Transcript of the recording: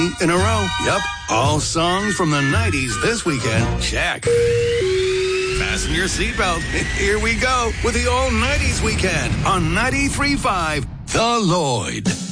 in a row. Yep, all songs from the 90s this weekend. Check. Fasten your seatbelt. Here we go with the all 90s weekend on 93.5 The Lloyd.